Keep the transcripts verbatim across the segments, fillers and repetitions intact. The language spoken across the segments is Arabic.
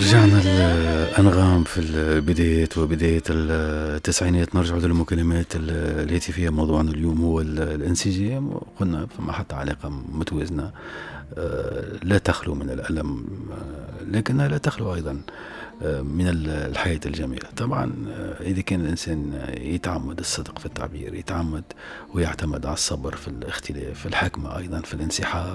رجعنا الأنغام في البداية وبداية التسعينات، نرجع للمكالمات الهاتفية. موضوعنا اليوم هو الانسجام، وقلنا فما حتى علاقة متوازنة لا تخلو من الألم، لكنها لا تخلو أيضا من الحياة الجميلة. طبعا إذا كان الإنسان يتعمد الصدق في التعبير، يتعمد ويعتمد على الصبر في الاختلاف، في الحكمة أيضا في الانسحاب.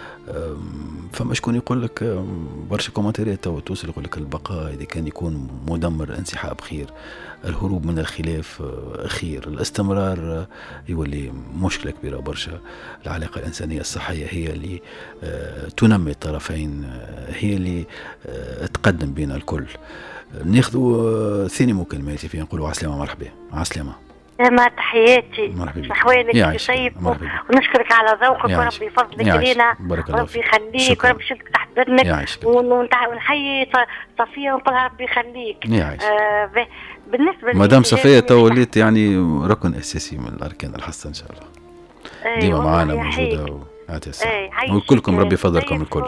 فما شكون يقول لك برشا كومنتات توصل يقول لك البقاء إذا كان يكون مدمر، الانسحاب خير، الهروب من الخلاف خير، الاستمرار يولي مشكلة كبيرة برشا. العلاقة الإنسانية الصحية هي اللي تنمي الطرفين، هي اللي تقدم بين الكل. ناخذوا ثاني مكالمات فيها، نقولوا عسلامة. مرحبا. عسلامة. ما تحياتي. مرحبا. احوالك سيف، ونشكرك على ذوقك وربي يفضلك علينا، وربي يخليك وربي يشدك تحت بدنك، ونحيي صفيه ونقولها ربي يخليك. آه بالنسبه مدام صفيه تو وليت يعني ركن اساسي من الاركان الحسن ان شاء الله. أيه ديما معانا موجوده أيه وكلكم ربي يفضلكم الكل.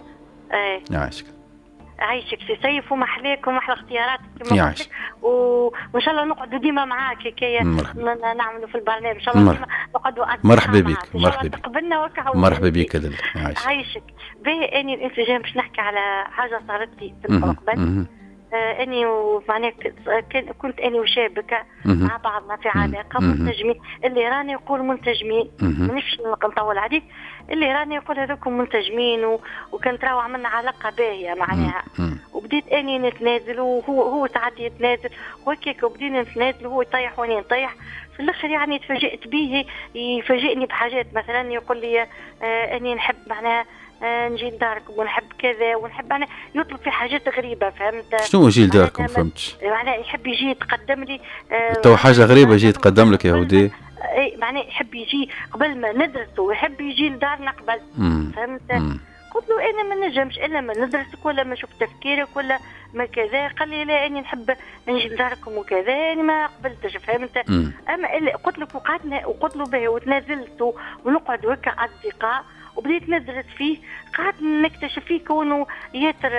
ايه يعيشك عايشك سي سيف، ومحليك ومحلى اختياراتك كما قلت، وان شاء الله نقعدوا ديما معاك هكايا نعملوا في البرنامج ان شاء الله ديما نقعدوا. مرحبا بك. مرحبا بك. تقبلنا وكا. مرحبا بك. عايشك باهي. اني الانسجام باش نحكي على حاجه صارت لي في المستقبل. آه اني ومعناها كنت اني وشابكه مع بعضنا في علاقه منتجمين. اللي راني يقول منتجمين، مانيش نطول عليك، اللي راني يقول هذوكم منتجمين، وكانت راهو عملنا علاقه باهيه معناها. وبديت اني نتنازل وهو هو ساعات يتنازل وهكاك، وبدينا نتنازل وهو يطيح واني نطيح. في الاخر يعني تفاجئت به، يفاجئني بحاجات مثلا يقول لي آه اني نحب معناها آه نجي لداركم ونحب كذا ونحب معناها، يطلب في حاجات غريبه. فهمت شنو يجي لداركم؟ فهمتش معناها يحب يجي يتقدم لي آه تو حاجه غريبه يجي يتقدم لك يا ودي. اي معناه يحب يجي قبل ما ندرسه ويحب يجي لدارنا قبل. فهمت؟ قلت له انا ما نجمش الا ما ندرسك ولا ما نشوف تفكيرك ولا ما كذا. قال لي لا اني نحب نجي لداركم وكذا، يعني ما قبلتش. فهمت؟ اما اللي قلت لك وقعدنا وقلت له به وتنازلت ونقعد هكا اصدقاء، وبديت ندرس فيه، قعدت نكتشف فيه كونه ياتر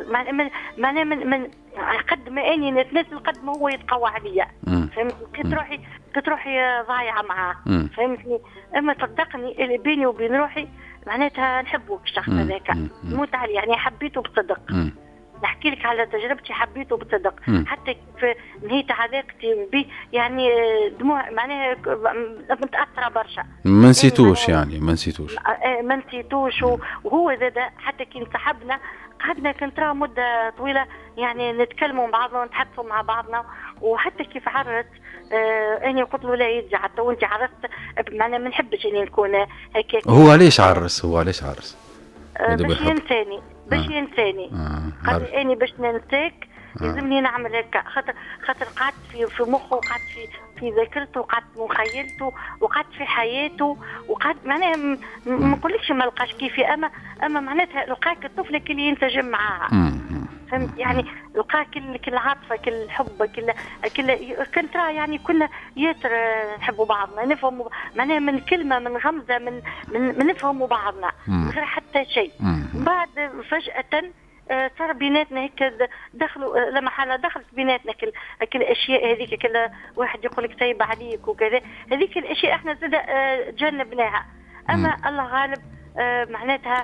معناه من, من قد ما اني نتنازل قد ما هو يتقوى عليا. فهمت؟ لقيت روحي لقيت روحي ضايعه معاه. فهمتني؟ اما صدقني اللي بيني وبين روحي معناتها نحبه الشخص هذاك، نموت عليه، يعني حبيته بصدق. نحكي لك على تجربتي، حبيته بصدق. حتى في نهاية علاقتي به يعني دموع معناها متأثرة برشا. ما نسيتوش يعني ما نسيتوش ما نسيتوش. وهو زاد حتى كي انسحبنا قعدنا كنت راه مدة طويلة يعني نتكلموا مع بعضنا ونتحدثوا مع بعضنا. وحتى كيف عرست آه اني قلت له لا يرجع حتى وانت عرست معناها ما نحبش اني نكون هكاك. هو علاش عرس؟ هو علاش عرس؟ آه باش ينساني باش ينساني آه. قال لي اني باش ننساك لازمني نعمل هكا، خاطر خاطر قعدت في في مخه، وقعدت في في ذاكرته، وقعدت مخيلته، وقعدت في حياته، وقعدت معناها ما نقولكش ما لقاش كيفي، اما اما معناتها لقاك الطفله اللي ينسجم معاها. فهمت؟ يعني لقى كل كل عاطفه كل حب كل كل كنت راه يعني كنا ياتر نحبوا بعضنا، نفهموا معناها من كلمه من غمزه من من, من نفهموا بعضنا من غير حتى شيء. بعد فجاه صار بيناتنا هيك دخلوا لما حاله دخلت بيناتنا كل كل الاشياء هذيك، كل واحد يقول لك طيب عليك وكذا، هذيك الاشياء احنا زاد تجنبناها. اما الله غالب معناتها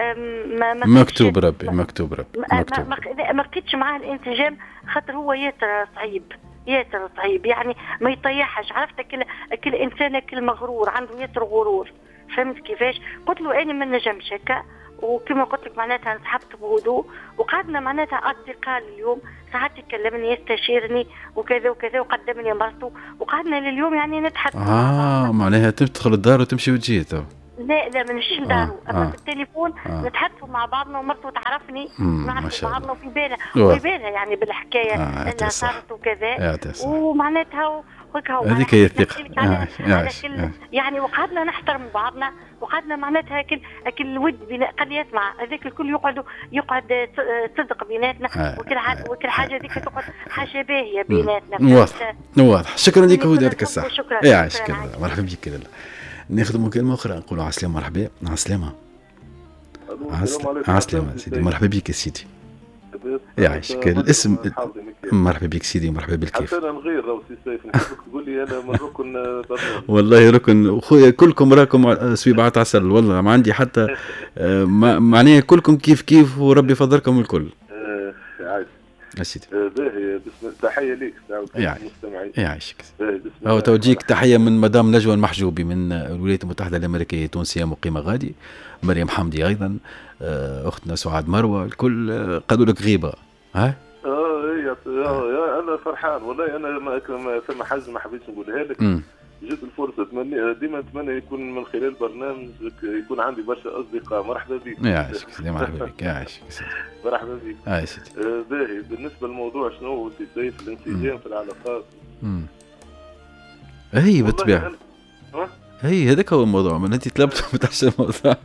ما مكتوب ربي مكتوب ربي مكتوب. ما ما لقيتش معاه الانسجام، خاطر هو ياتر صعيب ياتر صعيب يعني ما يطيحش. عرفت كل كل انسان كل مغرور عنده ياتر غرور. فهمت كيفاش؟ قلت له انا ما نجمش هكا، وكما قلت لك معناتها انسحبت بهدوء، وقعدنا معناتها اصدقاء اليوم، ساعات يكلمني يستشيرني وكذا وكذا، وقدم لي مرته، وقعدنا لليوم يعني نتحدث. اه معناها تدخل الدار وتمشي وتجي تو؟ لا لا ما نمشيش لدارو، اما آه. في التليفون آه. نتحدثوا مع بعضنا، ومرته تعرفني نعرف بعضنا وفي بالها وفي بالها يعني بالحكايه آه. اللي صارت وكذا، ومعناتها هذيك هي الثقه على على كل يعني. وقعدنا نحترم بعضنا، وقعدنا معناتها كل كل الود بين قد يسمع هذاك الكل يقعدوا يقعد صدق بيناتنا آه. وكل حاجه آه. وكل حاجه هذيك تقعد حاجه باهيه بيناتنا. واضح واضح. شكرا لك هدى هذيك الصح. يا شكرا مرحبا بك. لاله ناخذ مكالمه اخرى نقولوا عسلامه. مرحبا. عسلامه. عسلامه سيدي. مرحبا بك يا سيدي. يعيشك الاسم. مرحبا بك سيدي، مرحبا بالكيف. حتى انا نغير راهو سي سيف، نحبك تقول لي انا من ركن برنامج. والله ركن خويا، كلكم راكم سبيبعات عسل والله، ما عندي حتى معناها كلكم كيف كيف وربي يفضلكم الكل. عايش سيدي. باهي، بسم تحيه ليك المستمعين. يعيشك. او توجيك تحيه من مدام نجوى المحجوبي من الولايات المتحده الامريكيه، تونسيه مقيمه غادي، مريم حمدي ايضا، اختنا سعاد مروه، الكل قالوا لك غيبه. ها اه هي آه انا فرحان والله. انا ما ثم حاجه ما حبيتش نقولها لك، جت الفرصه تمني ديما نتمنى يكون من خلال برنامج يكون عندي برشا اصدقاء. مرحبا بك. يعيشك سيدي، مرحبا بك. يعيشك سيدي، مرحبا بك. اي سيدي. آه باهي، بالنسبه للموضوع شنو هو سي سيف؟ الانسجام في العلاقات. امم هي بالطبيعه هي هذاك هو الموضوع، من انت طلبته بتاعش الموضوع.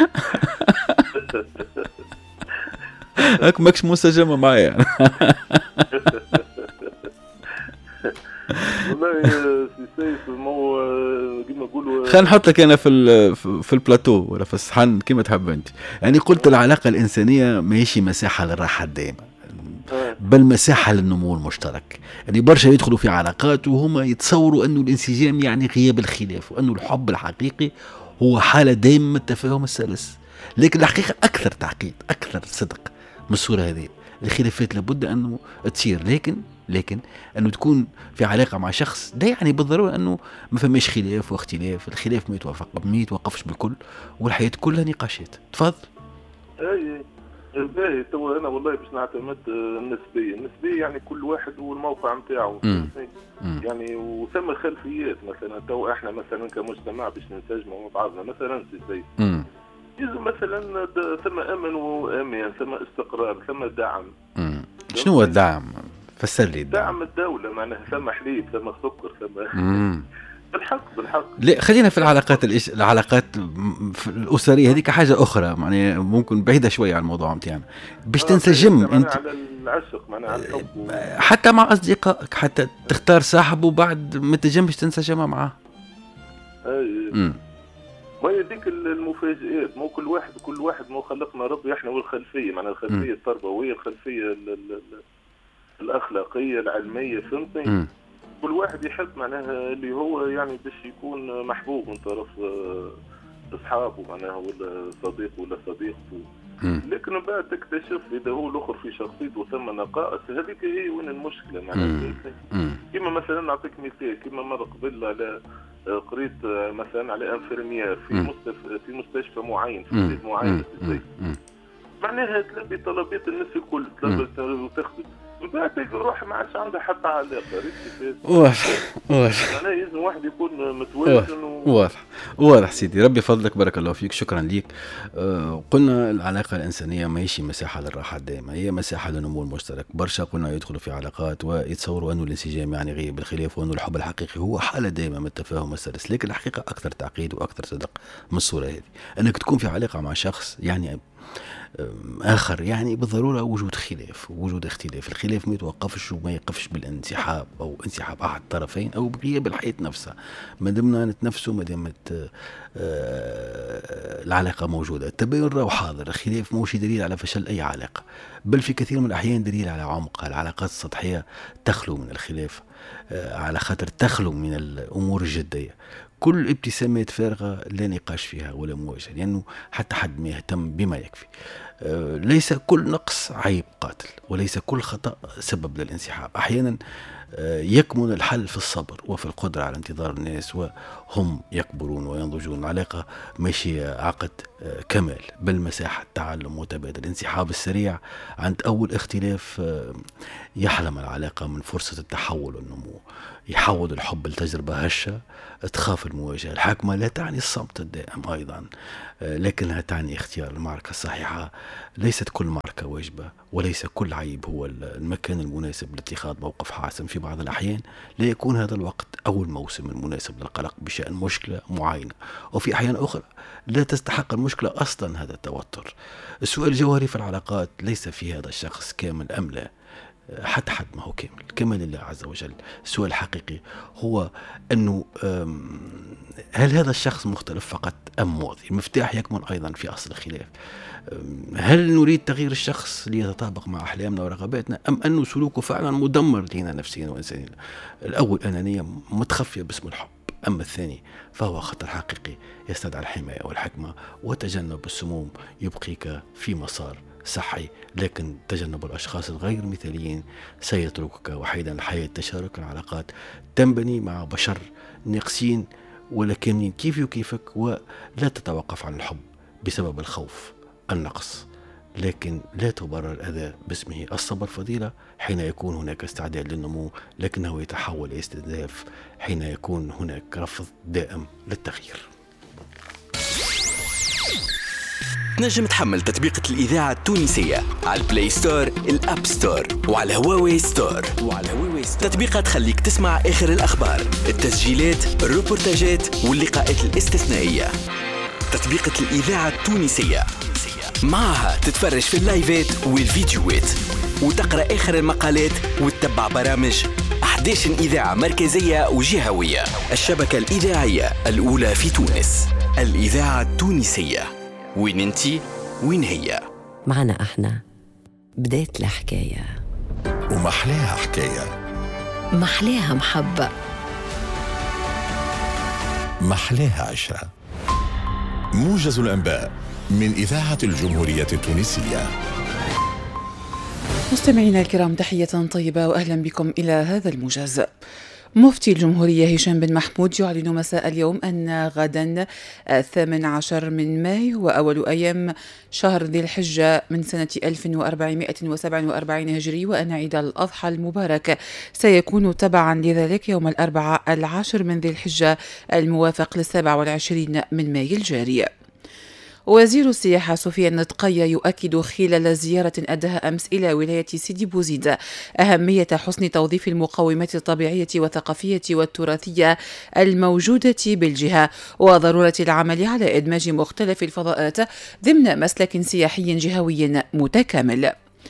هاك ماكش منسجمه معايا. والله سي سيف مو كيما نقولوا، خلينا نحط لك انا في في البلاتو ولا في الصحن كيما تحب انت. يعني قلت العلاقه الانسانيه ماهيش مساحه للراحه الدائمه، بل مساحه للنمو المشترك. يعني برشا يدخلوا في علاقات وهما يتصوروا انه الانسجام يعني غياب الخلاف، وانه الحب الحقيقي هو حاله دائمه من التفاهم السلس. لكن الحقيقه اكثر تعقيد، اكثر صدق من الصوره هذه. الخلافات لابد انه تصير، لكن لكن انه تكون في علاقه مع شخص ده يعني بالضروره انه ما فماش خلاف واختلاف. الخلاف ما يتوافق ما يتوقفش بالكل، والحياه كلها نقاشات. تفضل. اي باهي. تو انا والله باش نعتمد النسبيه. النسبيه يعني كل واحد والموقع نتاعو يعني، وثم خلفيات. مثلا تو احنا مثلا كمجتمع باش ننسجموا مع بعضنا مثلا سي سيف، يلزم مثلا ثم امن وامان، ثم استقرار، ثم دعم. شنو هو الدعم؟ فسر لي. الدعم دعم الدوله معناها ثم حليب، ثم سكر، ثم بالحق بالحق. لا خلينا في العلاقات الإش... العلاقات الاسريه هذيك حاجه اخرى، يعني ممكن بعيده شويه عن الموضوع نتاعنا. باش تنسجم انت على العشق، معناها على الحب و... حتى مع اصدقائك، حتى تختار صاحب وبعد ما تنجمش تنسجم معاه. اي ما يديك المفاجئات. مو كل واحد كل واحد مو خلقنا ربي احنا والخلفيه، معناها الخلفيه التربويه، الخلفيه ال ال الاخلاقيه العلميه، فهمتني؟ كل واحد يحب معناها اللي هو يعني باش يكون محبوب من طرف اصحابه، معناها ولا صديق ولا صديقته. لكن بعد تكتشف اذا هو الاخر في شخصيته ثم نقائص، هذيك هي وين المشكله معناها. كيما مثلا نعطيك مثال، كيما مره قبل على قريت مثلا على انفيرميير في مستشفى في مستشفى معين في بلاد معين، معناها تلبي طلبات الناس الكل، تلبي وتخدم، من بعد تروح ما عادش عندها حتى علاقه. واضح واضح. معناها لازم واحد يكون متوازن. واضح واضح سيدي، ربي يفضلك، بارك الله فيك، شكرا ليك. آه قلنا العلاقه الانسانيه ماهيش مساحه للراحه الدائمه، هي مساحه للنمو المشترك. برشا قلنا يدخلوا في علاقات ويتصوروا انه الانسجام يعني غياب الخلاف، وانه الحب الحقيقي هو حاله دائمه من التفاهم والسلس. لكن الحقيقه اكثر تعقيد واكثر صدق من الصوره هذه. انك تكون في علاقه مع شخص يعني آخر، يعني بالضرورة وجود خلاف، وجود اختلاف. الخلاف ما يتوقفش وما يقفش بالانسحاب أو انسحاب أحد الطرفين أو بغياب الحياة نفسها. ما دمنا نتنفسوا، ما دامت العلاقة موجودة. التباين راهو حاضر. الخلاف موش دليل على فشل أي علاقة، بل في كثير من الأحيان دليل على عمقها. العلاقات السطحية تخلو من الخلاف على خاطر تخلو من الأمور الجدية. كل ابتسامات فارغة لا نقاش فيها ولا مواجهة، لأنه حتى حد ما يهتم بما يكفي. أه ليس كل نقص عيب قاتل، وليس كل خطأ سبب للانسحاب. أحيانا أه يكمن الحل في الصبر وفي القدرة على انتظار الناس وهم يكبرون وينضجون. العلاقة ماشي عقد أه كمال، بل مساحة تعلم متبادل. الانسحاب السريع عند أول اختلاف أه يحرم العلاقة من فرصة التحول والنمو. يحول الحب لتجربة هشة تخاف المواجهة. الحكمة لا تعني الصمت الدائم أيضا، لكنها تعني اختيار المعركة الصحيحة. ليست كل معركة واجبة، وليس كل عيب هو المكان المناسب لاتخاذ موقف حاسم. في بعض الأحيان لا يكون هذا الوقت أو الموسم المناسب للقلق بشأن مشكلة معينة، وفي أحيان أخرى لا تستحق المشكلة أصلا هذا التوتر. السؤال الجوهري في العلاقات ليس في هذا الشخص كامل أم لا، حتى حد ما هو كامل، كما لله عز وجل. السؤال الحقيقي هو أنه هل هذا الشخص مختلف فقط أم مؤذي؟ المفتاح يكمن أيضا في أصل الخلاف. هل نريد تغيير الشخص ليتطابق مع أحلامنا ورغباتنا، أم أنه سلوكه فعلا مدمر لنا نفسيا وإنسانيا؟ الأول أنانية متخفية باسم الحب، أما الثاني فهو خطر حقيقي يستدعي الحماية والحكمة وتجنب السموم يبقيك في مسار صحي، لكن تجنب الأشخاص الغير مثاليين سيتركك وحيدا. الحياة تشارك العلاقات تنبني مع بشر ناقصين ولكن كيفي وكيفك، ولا تتوقف عن الحب بسبب الخوف النقص، لكن لا تبرر الأذى باسمه. الصبر فضيلة حين يكون هناك استعداد للنمو، لكنه يتحول إلى استنزاف حين يكون هناك رفض دائم للتغيير. تنجم تحمل تطبيقة الإذاعة التونسية على البلاي ستور، الأب ستور، وعلى هواوي ستور. وعلى هواوي ستور تطبيقة تخليك تسمع آخر الأخبار، التسجيلات، الروبورتاجات واللقاءات الاستثنائية. تطبيقة الإذاعة التونسية معها تتفرج في اللايفات والفيديوهات وتقرأ آخر المقالات وتتبع برامج أحد عشر إذاعة مركزية وجهوية. الشبكة الإذاعية الأولى في تونس، الإذاعة التونسية. وين انتي وين هي؟ معنا احنا بداية الحكاية، ومحلاها حكاية، محلاها محبة، محلاها عشرة. موجز الأنباء من إذاعة الجمهورية التونسية. مستمعينا الكرام، تحية طيبة وأهلا بكم إلى هذا الموجز. مفتي الجمهورية هشام بن محمود يعلن مساء اليوم أن غدا الثامن عشر من مايو وأول أيام شهر ذي الحجة من سنة ألف وأربعمائة وسبعة وأربعين هجري، وأن عيد الأضحى المبارك سيكون تبعا لذلك يوم الأربعاء العاشر من ذي الحجة الموافق للسابع والعشرين من مايو الجاري. وزير السياحة سفيان نطقية يؤكد خلال زيارة أداها أمس إلى ولاية سيدي بوزيد أهمية حسن توظيف المقومات الطبيعية والثقافية والتراثية الموجودة بالجهة، وضرورة العمل على إدماج مختلف الفضاءات ضمن مسلك سياحي جهوي متكامل.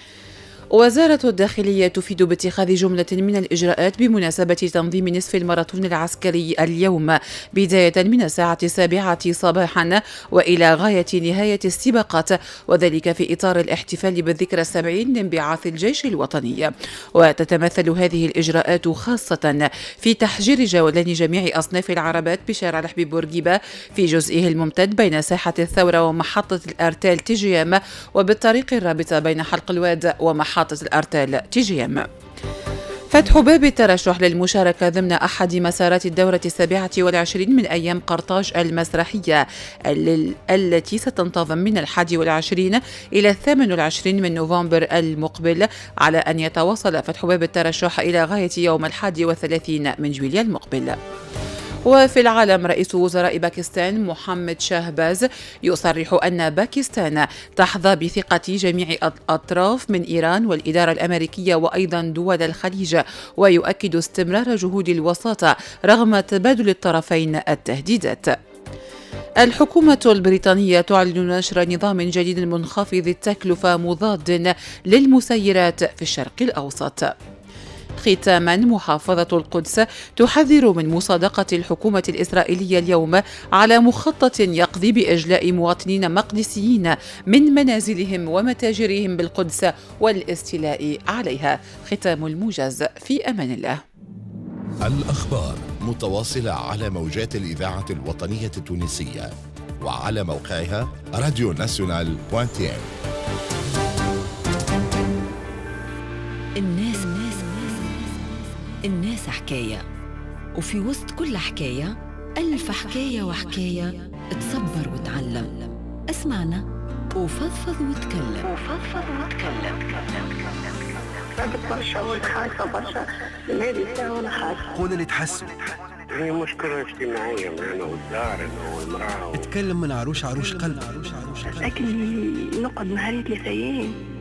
وزارة الداخلية تفيد باتخاذ جملة من الإجراءات بمناسبة تنظيم نصف الماراثون العسكري اليوم بداية من الساعة السابعة صباحا وإلى غاية نهاية السباقات، وذلك في إطار الاحتفال بالذكرى السبعين لانبعاث الجيش الوطني. وتتمثل هذه الإجراءات خاصة في تحجير جولان جميع أصناف العربات بشارع الحبيب بورقيبة في جزئه الممتد بين ساحة الثورة ومحطة الأرتال تيجيام، وبالطريق الرابطة بين حلق الواد ومحطة الأرتال تيجيام. فتح باب الترشح للمشاركة ضمن أحد مسارات الدورة السابعة والعشرين من أيام قرطاج المسرحية التي ستنتظم من الحادي والعشرين إلى الثامن والعشرين من نوفمبر المقبل، على أن يتواصل فتح باب الترشح إلى غاية يوم الحادي والثلاثين من جويلية المقبل. وفي العالم، رئيس وزراء باكستان محمد شاهباز يصرح أن باكستان تحظى بثقة جميع الأطراف من إيران والإدارة الأمريكية وأيضا دول الخليج، ويؤكد استمرار جهود الوساطة رغم تبادل الطرفين التهديدات. الحكومة البريطانية تعلن نشر نظام جديد منخفض التكلفة مضاد للمسيرات في الشرق الأوسط. ختاما، محافظة القدس تحذر من مصادقة الحكومة الإسرائيلية اليوم على مخطط يقضي بإجلاء مواطنين مقدسيين من منازلهم ومتاجرهم بالقدس والاستيلاء عليها. ختام الموجز، في أمان الله. الأخبار متواصلة على موجات الإذاعة الوطنية التونسية وعلى موقعها راديو ناسيونال دوت تي إم. الناس الناس حكاية، وفي وسط كل حكاية ألف حكاية وحكاية. تصبر وتعلم، اسمعنا وفضفض وتكلم وفضفض وتكلم. تعبت برشا وخايفة برشا من هذه الساعة وأنا خايفة. قول اللي تحسه. هي مشكلة اجتماعية معنا والدار أنا والمرأة. اتكلم من عروش عروش قلب. لكن نقعد نهاري ثلاثة أيام